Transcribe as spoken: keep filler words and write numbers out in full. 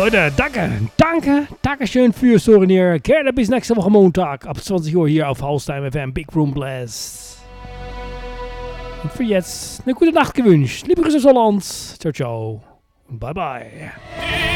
Leute, danke, danke, danke schön fürs Hören hier. Gerne bis nächste Woche Montag ab zwanzig Uhr hier auf Haustime F M, Big Room Blast. Und für jetzt eine gute Nacht gewünscht. Liebe Grüße aus Holland. Ciao, ciao und bye bye.